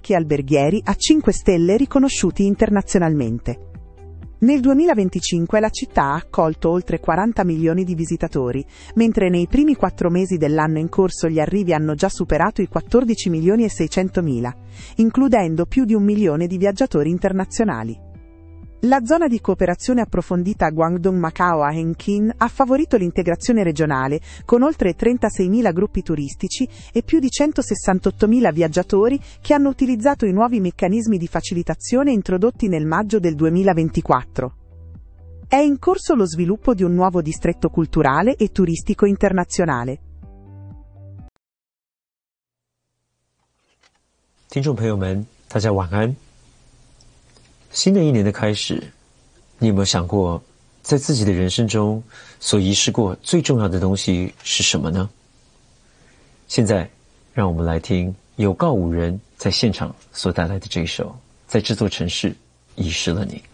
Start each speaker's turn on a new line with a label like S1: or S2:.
S1: parchi alberghieri a 5 stelle riconosciuti internazionalmente. Nel 2025 la città ha accolto oltre 40 milioni di visitatori, mentre nei primi 4 mesi dell'anno in corso gli arrivi hanno già superato i 14 milioni e 600 mila, includendo più di 1 milione di viaggiatori internazionali. La zona di cooperazione approfondita Guangdong-Macao a Henkin ha favorito l'integrazione regionale, con oltre 36.000 gruppi turistici e più di 168.000 viaggiatori che hanno utilizzato i nuovi meccanismi di facilitazione introdotti nel maggio del 2024. È in corso lo sviluppo di un nuovo distretto culturale e turistico internazionale.
S2: 听众朋友们，大家晚安。新的一年的开始，你有没有想过，在自己的人生中所遗失过最重要的东西是什么呢？现在，让我们来听有告五人在现场所带来的这一首《在这座城市遗失了你》。